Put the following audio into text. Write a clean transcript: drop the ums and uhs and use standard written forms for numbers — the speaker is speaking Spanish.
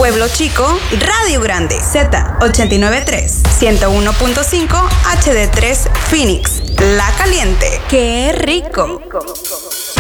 Pueblo Chico, Radio Grande, Z89.3, 101.5, HD3 Phoenix, La Caliente. ¡Qué rico!